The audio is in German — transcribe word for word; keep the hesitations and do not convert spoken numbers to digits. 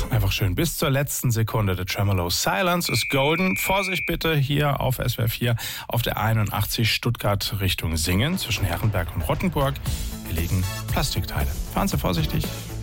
Einfach schön bis zur letzten Sekunde. The Tremolo Silence is Golden. Vorsicht bitte hier auf S W R vier auf der einundachtzig Stuttgart Richtung Singen zwischen Herrenberg und Rottenburg. Hier liegen Plastikteile. Fahren Sie vorsichtig.